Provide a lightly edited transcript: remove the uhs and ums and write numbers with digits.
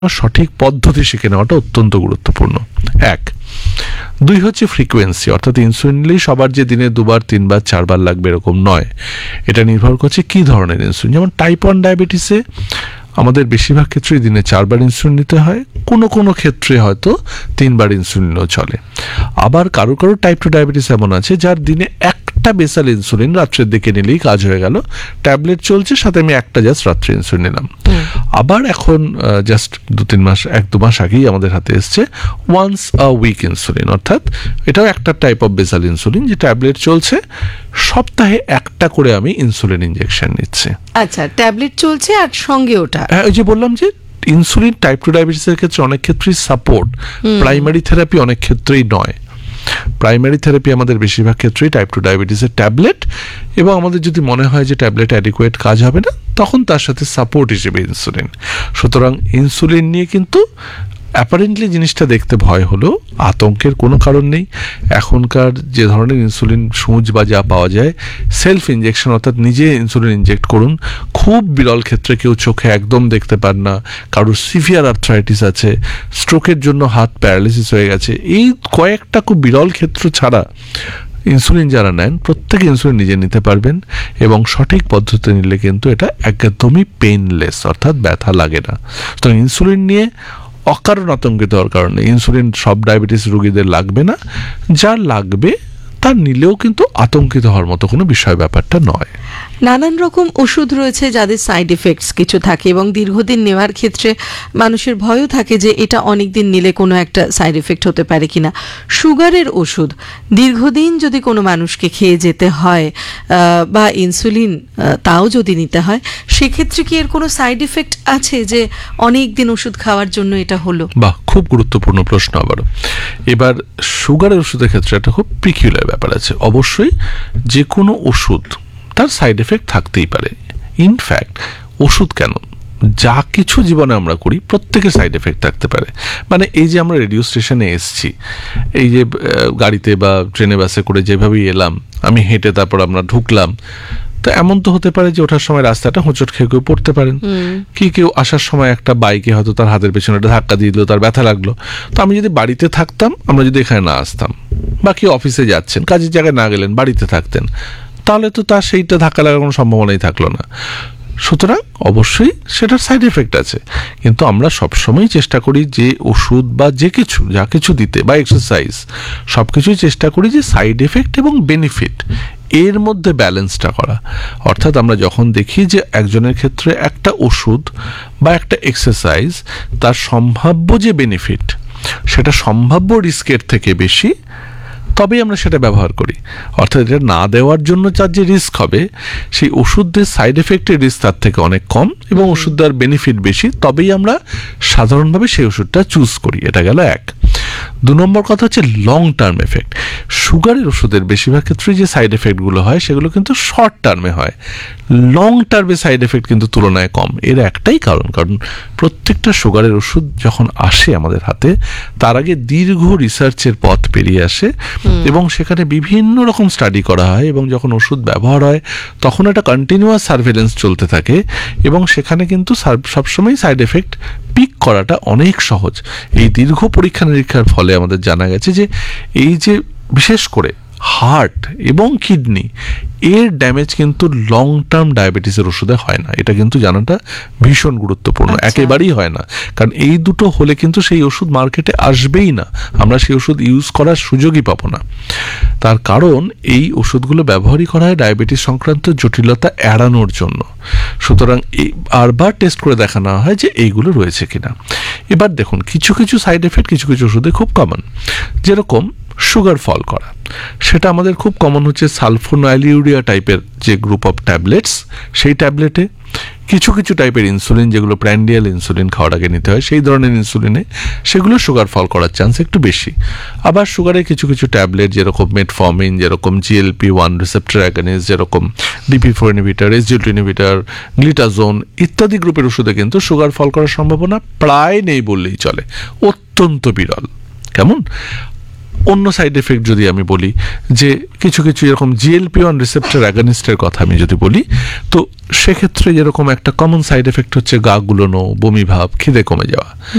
সঠিক পদ্ধতি শিখে নেওয়াটা অত্যন্ত গুরুত্বপূর্ণ। 1, 2 হচ্ছে ফ্রিকোয়েন্সি, অর্থাৎ ইনসুলিন নিলেই সবার যে দিনে 2বার 3বার 4বার লাগবে এরকম নয়, এটা নির্ভর করছে কি ধরনের ইনসুলিন। যেমন টাইপ 1 ডায়াবেটিসে আমাদের বেশিরভাগ ক্ষেত্রেই দিনে 4বার ইনসুলিন নিতে হয়, কোনো কোনো ক্ষেত্রে হয়তো 3বার ইনসুলিনও চলে। আবার কারো কারো টাইপ 2 ডায়াবেটিস এমন আছে যার দিনে একটা বেসাল ইনসুলিন রাত্রের দিকে নিলেই কাজ হয়ে গেল, ট্যাবলেট চলছে, সাথে আমি একটা জাস্ট রাত্রে ইনসুলিন নিলাম। আবার এখন জাস্ট 2-3 মাস 1-2 মাস আগেই আমাদের হাতে এসছে ওয়ান্স আ উইক ইনসুলিন, অর্থাৎ এটাও একটা টাইপ অফ বেসাল ইনসুলিন যে ট্যাবলেট চলছে, সপ্তাহে একটা করে আমি ইনসুলিন ইনজেকশন নিচ্ছি। আচ্ছা, ট্যাবলেট চলছে আর সঙ্গে ওটা, হ্যাঁ, ওই যে বললাম যে ইনসুলিন টাইপ 2 ডায়াবেটিসের ক্ষেত্রে অনেক ক্ষেত্রেই সাপোর্ট, প্রাইমারি থেরাপি অনেক ক্ষেত্রেই নয়। প্রাইমারি থেরাপি আমাদের বেশিরভাগ ক্ষেত্রেই টাইপ 2 ডায়াবেটিসের ট্যাবলেট, এবং আমাদের যদি মনে হয় যে ট্যাবলেট অ্যাডিকুয়েট কাজ হবে না, তখন তার সাথে সাপোর্ট হিসেবে ইনসুলিন। সুতরাং ইনসুলিন নিয়ে কিন্তু অ্যাপারেন্টলি জিনিসটা দেখতে ভয় হলেও আতঙ্কের কোনো কারণ নেই। এখনকার যে ধরনের ইনসুলিন সূঁচ বা যা পাওয়া যায়, সেলফ ইনজেকশন, অর্থাৎ নিজে ইনসুলিন ইনজেক্ট করুন। খুব বিরল ক্ষেত্রে কেউ চোখে একদম দেখতে পান না, কারোর সিভিয়ার আর্থ্রাইটিস আছে, স্ট্রোকের জন্য হাত প্যারালিসিস হয়ে গেছে, এই কয়েকটা খুব বিরল ক্ষেত্র ছাড়া ইনসুলিন যারা নেন প্রত্যেকে ইনসুলিন নিজে নিতে পারবেন, এবং সঠিক পদ্ধতি নিলে কিন্তু এটা একদমই পেইনলেস, অর্থাৎ ব্যথা লাগে না। তো ইনসুলিন নিয়ে অকারণ আতঙ্কিত হওয়ার কারণে, ইনসুলিন সব ডায়াবেটিস রোগীদের লাগবে না, যার লাগবে তার নিলেও কিন্তু আতঙ্কিত হওয়ার মতো কোনো বিষয় ব্যাপারটা নয়। নানান রকম ওষুধ রয়েছে যাদের সাইড এফেক্টস কিছু থাকে, এবং দীর্ঘদিন নেওয়ার ক্ষেত্রে মানুষের ভয়ও থাকে যে এটা অনেক দিন নিলে কোনো একটা সাইড এফেক্ট হতে পারে কিনা। সুগারের ওষুধ দীর্ঘদিন যদি কোনো মানুষকে খেয়ে যেতে হয় বা ইনসুলিন তাও যদি নিতে হয়, সেক্ষেত্রে কি এর কোনো সাইড এফেক্ট আছে যে অনেক দিন ওষুধ খাওয়ার জন্য এটা হলো? বাহ, খুব গুরুত্বপূর্ণ প্রশ্ন। আবারও এবার সুগারের ওষুধের ক্ষেত্রে একটা খুব পিকিউলার ব্যাপার আছে। অবশ্যই যে কোনো ওষুধ তার সাইড এফেক্ট থাকতেই পারে। ইনফ্যাক্ট ওষুধ কেন, যা কিছু জীবনে আমরা করি প্রত্যেকের সাইড এফেক্ট থাকতে পারে। মানে এই যে আমরা রেডিও স্টেশনে এসছি, এই যে গাড়িতে বা ট্রেনে বাসে করে যেভাবেই এলাম, আমি হেঁটে তারপর আমরা ঢুকলাম, তো এমন তো হতে পারে যে ওঠার সময় রাস্তাটা হোঁচট খেয়ে কেউ পড়তে পারেন, কি কেউ আসার সময় একটা বাইকে হয়তো তার হাতের পেছনে একটা ধাক্কা দিয়ে দিল, তার ব্যথা লাগলো। তো আমি যদি বাড়িতে থাকতাম, আমরা যদি এখানে না আসতাম, বা কেউ অফিসে যাচ্ছেন, কাজের জায়গায় না গেলেন, বাড়িতে থাকতেন, তাহলে তো তার সেইটা ধাক্কা লাগার কোনো সম্ভাবনাই থাকলো না। সুতরাং অবশ্যই সেটার সাইড এফেক্ট আছে, কিন্তু আমরা সবসময় চেষ্টা করি যে ওষুধ বা যে কিছু যা কিছু দিতে বা এক্সারসাইজ সব কিছুই চেষ্টা করি যে সাইড এফেক্ট এবং বেনিফিট এর মধ্যে ব্যালেন্সটা করা। অর্থাৎ আমরা যখন দেখি যে একজনের ক্ষেত্রে একটা ওষুধ বা একটা এক্সারসাইজ তার সম্ভাব্য যে বেনিফিট সেটা সম্ভাব্য রিস্কের থেকে বেশি, তবেই আমরা সেটা ব্যবহার করি। অর্থাৎ এটা না দেওয়ার জন্য যার যে রিস্ক হবে, সেই ওষুধের সাইড এফেক্টের রিস্ক তার থেকে অনেক কম এবং ওষুধ দেওয়ার বেনিফিট বেশি, তবেই আমরা সাধারণভাবে সেই ওষুধটা চুজ করি। এটা গেল 1। 2 নম্বর কথা হচ্ছে লং টার্ম এফেক্ট। সুগারের ওষুধের বেশিরভাগ ক্ষেত্রে যে সাইড এফেক্টগুলো হয় সেগুলো কিন্তু শর্ট টার্মে হয়, লং টার্মে সাইড এফেক্ট কিন্তু তুলনায় কম। এর একটাই কারণ প্রত্যেকটা সুগারের ওষুধ যখন আসে আমাদের হাতে, তার আগে দীর্ঘ রিসার্চের পথ পেরিয়ে আসে, এবং সেখানে বিভিন্ন রকম স্টাডি করা হয়, এবং যখন ওষুধ ব্যবহার হয় তখন একটা কন্টিনিউয়াস সার্ভেলেন্স চলতে থাকে, এবং সেখানে কিন্তু সবসময় সাইড এফেক্ট পিক করাটা অনেক সহজ। এই দীর্ঘ পরীক্ষা নিরীক্ষার ফলে আমাদের জানা গেছে যে এই যে বিশেষ করে হার্ট এবং কিডনি এর ড্যামেজ কিন্তু লং টার্ম ডায়াবেটিসের ওষুধে হয় না। এটা কিন্তু জানাটা ভীষণ গুরুত্বপূর্ণ। একেবারেই হয় না, কারণ এই দুটো হলে কিন্তু সেই ওষুধ মার্কেটে আসবেই না, আমরা সেই ওষুধ ইউজ করার সুযোগই পাবো না। তার কারণ এই ওষুধগুলো ব্যবহারই করা হয় ডায়াবেটিস সংক্রান্ত জটিলতা এড়ানোর জন্য। সুতরাং বারবার টেস্ট করে দেখানো হয় যে এইগুলো রয়েছে কিনা। এবার দেখুন, কিছু কিছু সাইড এফেক্ট কিছু কিছু ওষুধে খুব কমন, যেরকম সুগার ফল করা, সেটা আমাদের খুব কমন হচ্ছে সালফোনাইলিউরিয়া টাইপের যে গ্রুপ অফ ট্যাবলেটস, সেই ট্যাবলেটে কিছু কিছু টাইপের ইনসুলিন যেগুলো প্র্যান্ডিয়াল ইনসুলিন খাওয়ার আগে নিতে হয়, সেই ধরনের ইনসুলিনে সেগুলো সুগার ফল করার চান্স একটু বেশি। আবার সুগারের কিছু কিছু ট্যাবলেট যেরকম মেটফর্মিন, যেরকম GLP-1 রিসেপ্টর অ্যাগনিস্ট, যেরকম DP4 ইনহিবিটর, SGLT ইনহিবিটর, গ্লিটাজোন ইত্যাদি গ্রুপের ওষুধে কিন্তু সুগার ফল করার সম্ভাবনা প্রায় নেই বললেই চলে, অত্যন্ত বিরল। কেমন অন্য সাইড এফেক্ট যদি আমি বলি, যে কিছু কিছু এরকম GLP-1 রিসেপ্টর অ্যাগনিস্টের কথা আমি যদি বলি, তো সেক্ষেত্রে যেরকম একটা কমন সাইড এফেক্ট হচ্ছে গা গুলোনো, বমি ভাব, খিদে কমে যাওয়া।